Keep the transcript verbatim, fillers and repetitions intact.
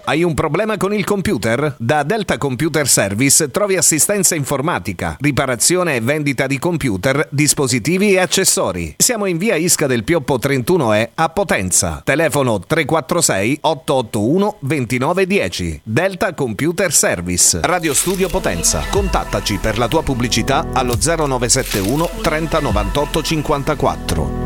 Hai un problema con il computer? Da Delta Computer Service trovi assistenza informatica, riparazione e vendita di computer, dispositivi e accessori. Siamo in via Isca del Pioppo trentuno E a Potenza. Telefono tre quattro sei otto otto uno due nove uno zero. Delta Computer Service. Radio Studio Potenza. Contattaci per la tua pubblicità allo zero nove sette uno trenta novantotto cinquantaquattro.